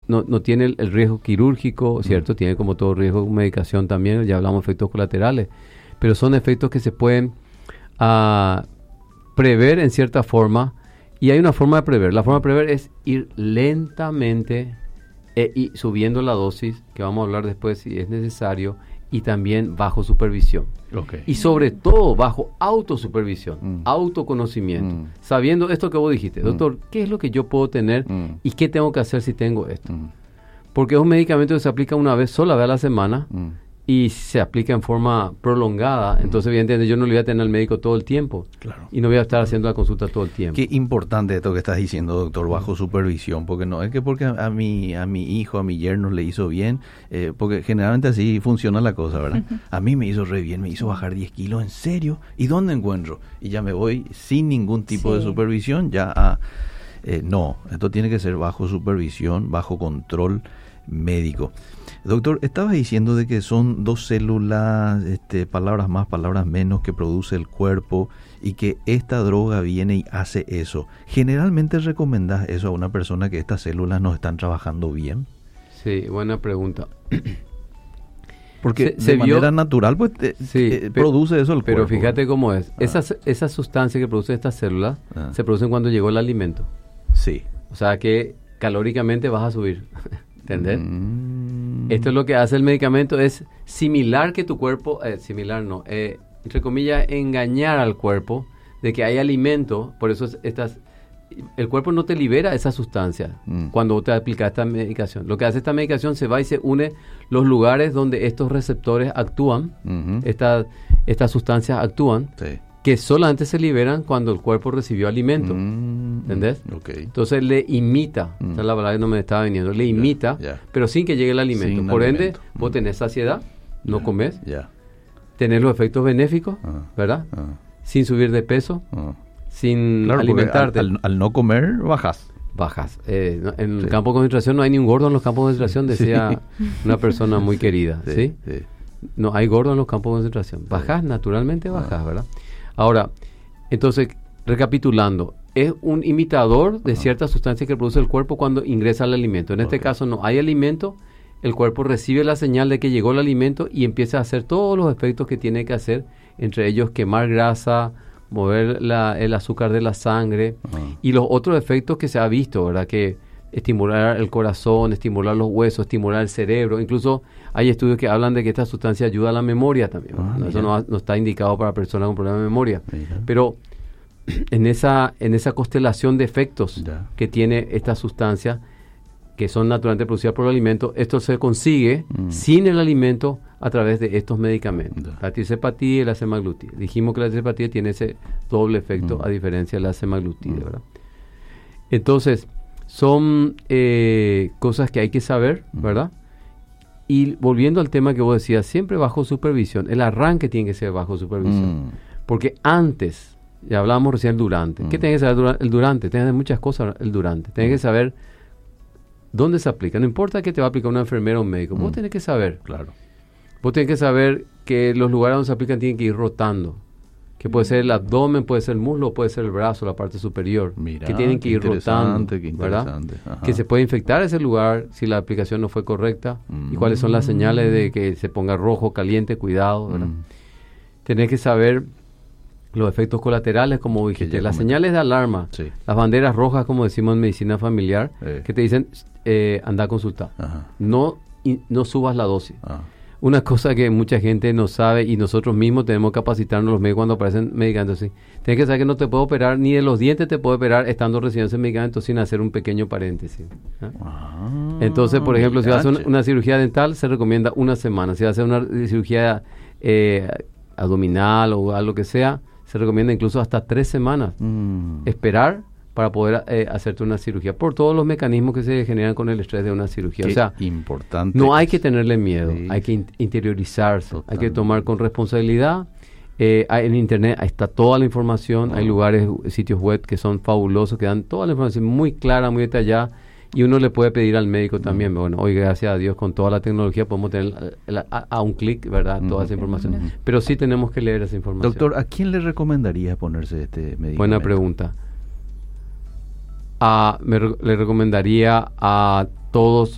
no tiene el riesgo quirúrgico, ¿cierto? Tiene como todo riesgo de medicación también, ya hablamos de efectos colaterales, pero son efectos que se pueden prever en cierta forma, y hay una forma de prever. La forma de prever es ir lentamente y subiendo la dosis, que vamos a hablar después si es necesario, y también bajo supervisión. Okay. Y sobre todo bajo autosupervisión, autoconocimiento, sabiendo esto que vos dijiste, doctor, ¿qué es lo que yo puedo tener y qué tengo que hacer si tengo esto? Porque es un medicamento que se aplica sola vez a la semana, y se aplica en forma prolongada, entonces evidentemente yo no le voy a tener al médico todo el tiempo, claro, y no voy a estar haciendo la consulta todo el tiempo. Qué importante esto que estás diciendo, doctor, bajo supervisión, porque no es que porque a mi hijo, a mi yerno le hizo bien, porque generalmente así funciona la cosa, ¿verdad? A mí me hizo re bien, me hizo bajar 10 kilos, ¿en serio? ¿Y dónde encuentro? Y ya me voy sin ningún tipo de supervisión, ya no, esto tiene que ser bajo supervisión, bajo control médico. Doctor, estabas diciendo de que son 2 células, palabras más, palabras menos, que produce el cuerpo, y que esta droga viene y hace eso. ¿Generalmente recomendás eso a una persona que estas células no están trabajando bien? Sí, buena pregunta. Porque de manera natural pues produce eso el cuerpo. Pero fíjate cómo es. Esas sustancias que producen estas células se producen cuando llegó el alimento. Sí. O sea que calóricamente vas a subir. ¿Entendés? Esto es lo que hace el medicamento, es similar que tu cuerpo, entre comillas, engañar al cuerpo de que hay alimento, por eso el cuerpo no te libera esa sustancia cuando te aplicas esta medicación. Lo que hace esta medicación, se va y se une los lugares donde estos receptores actúan, estas sustancias actúan, que solamente se liberan cuando el cuerpo recibió alimento. ¿Entendés? Okay. Entonces le imita, esa es la palabra que no me estaba viniendo, le imita, pero sin que llegue el alimento. Por ende, vos tenés saciedad, no comes, tenés los efectos benéficos, ¿verdad? Sin subir de peso, sin alimentarte. Al no comer, bajas. En el campo de concentración no hay ni un gordo en los campos de concentración, decía una persona muy querida, ¿sí? No hay gordo en los campos de concentración. Bajas, naturalmente bajas, ¿verdad? Ahora, entonces, recapitulando, es un imitador de ciertas sustancias que produce el cuerpo cuando ingresa el alimento. En este caso no hay alimento, el cuerpo recibe la señal de que llegó el alimento y empieza a hacer todos los efectos que tiene que hacer, entre ellos quemar grasa, mover el azúcar de la sangre y los otros efectos que se ha visto, ¿verdad? Que estimular el corazón, estimular los huesos, estimular el cerebro. Incluso hay estudios que hablan de que esta sustancia ayuda a la memoria también. Eso no está indicado para personas con problemas de memoria. Pero en esa constelación de efectos que tiene esta sustancia, que son naturalmente producidas por el alimento, esto se consigue sin el alimento a través de estos medicamentos. La tirzepatida y la semaglutida. Dijimos que la tirzepatida tiene ese doble efecto a diferencia de la semaglutida, ¿verdad? Entonces, son cosas que hay que saber, ¿verdad? Y volviendo al tema que vos decías, siempre bajo supervisión. El arranque tiene que ser bajo supervisión. Porque antes, ya hablábamos recién del durante. ¿Qué tiene que saber el durante? Tiene muchas cosas el durante. Tienes que saber dónde se aplica. No importa que te va a aplicar una enfermera o un médico. Vos tenés que saber. Claro. Vos tenés que saber que los lugares donde se aplican tienen que ir rotando. Que puede ser el abdomen, puede ser el muslo, puede ser el brazo, la parte superior. Mirá, que tienen que ir rotando, ¿verdad? Que se puede infectar ese lugar si la aplicación no fue correcta. Y cuáles son las señales de que se ponga rojo, caliente, cuidado, ¿verdad? Tenés que saber los efectos colaterales, como dijiste, las señales de alarma, las banderas rojas, como decimos en medicina familiar, que te dicen, anda a consultar. No subas la dosis. Una cosa que mucha gente no sabe y nosotros mismos tenemos que capacitarnos los médicos cuando aparecen medicamentos así. Tienes que saber que no te puedo operar, ni de los dientes te puedo operar estando recibiendo ese medicamento sin hacer un pequeño paréntesis. Entonces, por ejemplo, si vas a hacer una cirugía dental, se recomienda una semana. Si vas a hacer una cirugía abdominal o algo que sea, se recomienda incluso hasta 3 semanas. Esperar para poder hacerte una cirugía, por todos los mecanismos que se generan con el estrés de una cirugía. Qué o sea, importante. No hay que tenerle miedo, hay que interiorizarse, hay que tomar con responsabilidad. En internet ahí está toda la información, hay lugares, sitios web que son fabulosos, que dan toda la información muy clara, muy detallada, y uno le puede pedir al médico también. Bueno, hoy gracias a Dios con toda la tecnología podemos tener a un clic, ¿verdad? Toda esa información. Pero sí tenemos que leer esa información. Doctor, ¿a quién le recomendaría ponerse este medicamento? Buena pregunta. Le recomendaría a todos